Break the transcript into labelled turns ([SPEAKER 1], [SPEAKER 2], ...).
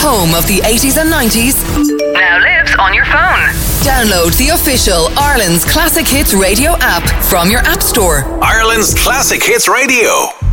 [SPEAKER 1] home of the 80s and 90s,
[SPEAKER 2] now lives on your phone.
[SPEAKER 1] Download the official Ireland's Classic Hits Radio app from your app store.
[SPEAKER 3] Ireland's Classic Hits Radio.